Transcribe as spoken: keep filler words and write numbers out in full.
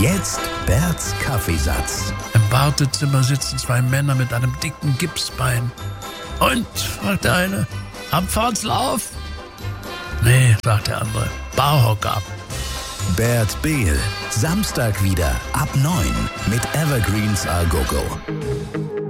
Jetzt Berts Kaffeesatz. Im Wartezimmer sitzen zwei Männer mit einem dicken Gipsbein. Und, fragt der eine, Abfahrtslauf? Nee, sagt der andere, Barhocker. Bert Behl, Samstag wieder ab neun mit Evergreens A Go Go.